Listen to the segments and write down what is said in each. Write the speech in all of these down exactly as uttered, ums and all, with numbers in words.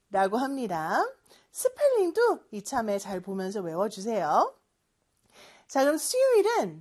라고 합니다. 스펠링도 이참에 잘 보면서 외워주세요. 자, 그럼 수요일은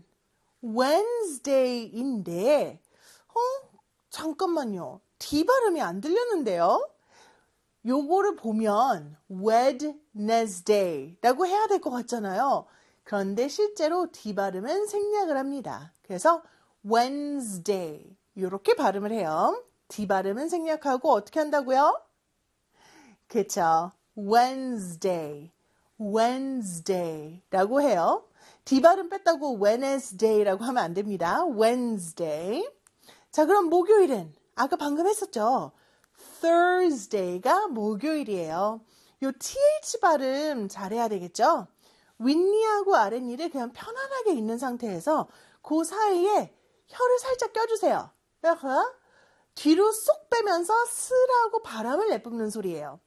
Wednesday인데, 어? 잠깐만요. D 발음이 안 들렸는데요? 요거를 보면 Wednesday라고 해야 될 것 같잖아요. 그런데 실제로 D 발음은 생략을 합니다. 그래서 Wednesday 이렇게 발음을 해요. D 발음은 생략하고 어떻게 한다고요? 그쵸. Wednesday, Wednesday라고 해요. D 발음 뺐다고 Wednesday라고 하면 안 됩니다. Wednesday. 자, 그럼 목요일은 아까 방금 했었죠. Thursday가 목요일이에요. 요 th 발음 잘해야 되겠죠? 윗니하고 아랫니를 그냥 편안하게 있는 상태에서 그 사이에 혀를 살짝 껴주세요. 뒤로 쏙 빼면서 스라고 바람을 내뿜는 소리예요.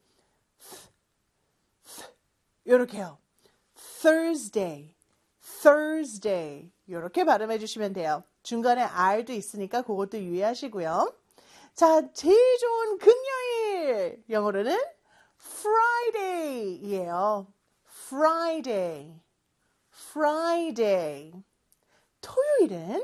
이렇게요. Thursday, Thursday 이렇게 발음해 주시면 돼요. 중간에 R도 있으니까 그것도 유의하시고요. 자, 제일 좋은 금요일 영어로는 Friday이에요. Friday, Friday. 토요일은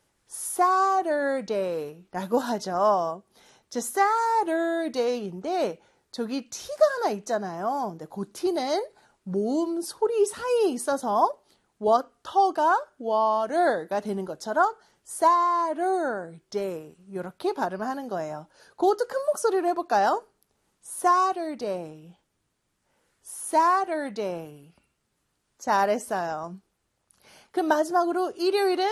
Saturday라고 하죠. 자, Saturday인데 저기 T가 하나 있잖아요. 근데 그 T는 모음 소리 사이에 있어서 water가 water가 되는 것처럼 Saturday 이렇게 발음을 하는 거예요. 그것도 큰 목소리로 해볼까요? Saturday, Saturday. 잘했어요. 그럼 마지막으로 일요일은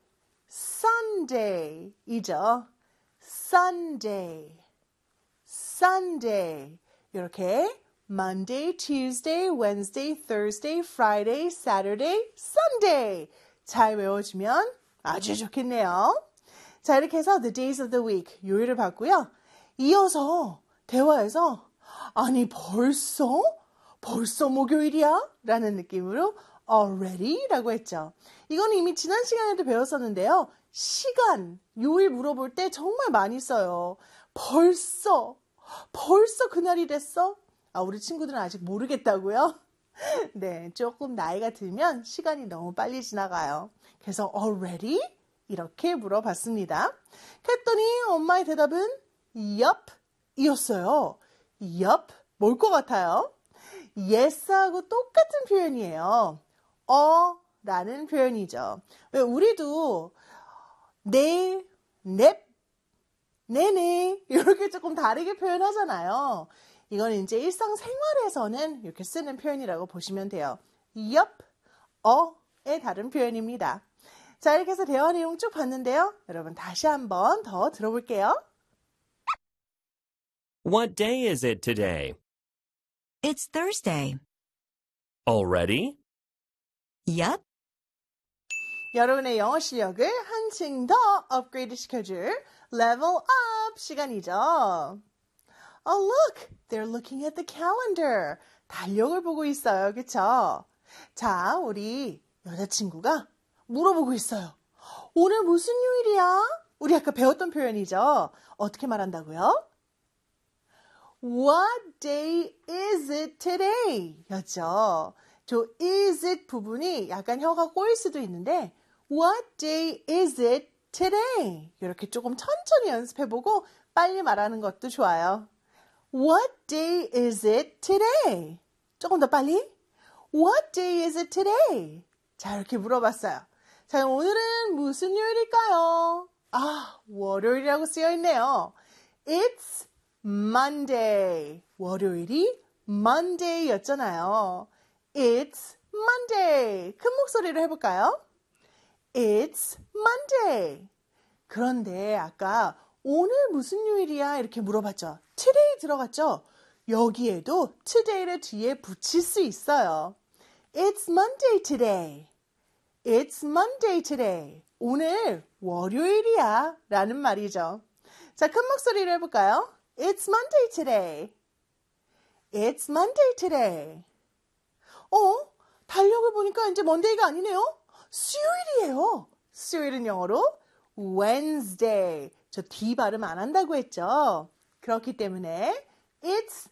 Sunday이죠. Sunday, Sunday. 이렇게 Monday, Tuesday, Wednesday, Thursday, Friday, Saturday, Sunday. 잘 외워주면 아주 좋겠네요. 자, 이렇게 해서 the days of the week 요일을 봤고요. 이어서 대화에서 아니 벌써? 벌써 목요일이야? 라는 느낌으로 already 라고 했죠. 이거는 이미 지난 시간에도 배웠었는데요. 시간, 요일 물어볼 때 정말 많이 써요. 벌써, 벌써 그날이 됐어? 아, 우리 친구들은 아직 모르겠다고요? 네, 조금 나이가 들면 시간이 너무 빨리 지나가요. 그래서 already? 이렇게 물어봤습니다. 그랬더니 엄마의 대답은 yup 이었어요. yup, 뭘 것 같아요? yes하고 똑같은 표현이에요. 어 라는 표현이죠. 왜 우리도 네, 넵, 네네 이렇게 조금 다르게 표현하잖아요. 이건 이제 일상생활에서는 이렇게 쓰는 표현이라고 보시면 돼요. yup, 어의 다른 표현입니다. 자, 이렇게 해서 대화 내용 쭉 봤는데요. 여러분 다시 한번 더 들어볼게요. What day is it today? It's Thursday. Already? Yep. 여러분의 영어 실력을 한층 더 업그레이드 시켜줄 level up 시간이죠. Oh, look! They're looking at the calendar. 달력을 보고 있어요. 그쵸? 자, 우리 여자친구가 물어보고 있어요. 오늘 무슨 요일이야? 우리 아까 배웠던 표현이죠. 어떻게 말한다고요? What day is it today? 였죠. 저 is it 부분이 약간 혀가 꼬일 수도 있는데 What day is it today? 이렇게 조금 천천히 연습해보고 빨리 말하는 것도 좋아요. What day is it today? 조금 더 빨리. What day is it today? 자, 이렇게 물어봤어요. 자, 오늘은 무슨 요일일까요? 아, 월요일이라고 쓰여있네요. It's Monday. 월요일이 Monday였잖아요. It's Monday. 큰 목소리로 해볼까요? It's Monday. 그런데 아까 오늘 무슨 요일이야? 이렇게 물어봤죠. Today 들어갔죠? 여기에도 today를 뒤에 붙일 수 있어요. It's Monday today. It's Monday today. 오늘 월요일이야 라는 말이죠. 자, 큰 목소리로 해볼까요? It's Monday today. It's Monday today. 어? 달력을 보니까 이제 Monday가 아니네요. 수요일이에요. 수요일은 영어로 Wednesday. 저 D 발음 안 한다고 했죠. 그렇기 때문에 It's